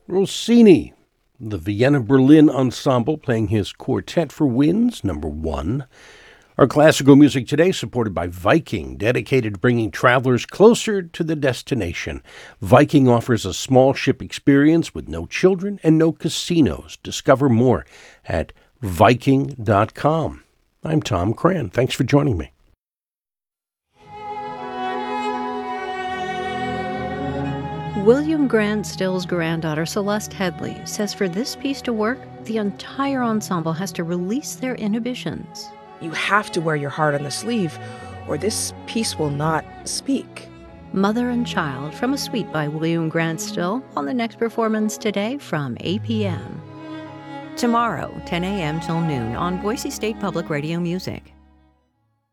Rossini, the Vienna Berlin Ensemble playing his Quartet for Winds, number 1. Our classical music today supported by Viking, dedicated to bringing travelers closer to the destination. Viking offers a small ship experience with no children and no casinos. Discover more at Viking.com. I'm Tom Cran. Thanks for joining me. William Grant Still's granddaughter, Celeste Headley, says for this piece to work, the entire ensemble has to release their inhibitions. You have to wear your heart on the sleeve, or this piece will not speak. Mother and Child from a suite by William Grant Still on the next performance today from 8 p.m. Tomorrow, 10 a.m. till noon on Boise State Public Radio Music.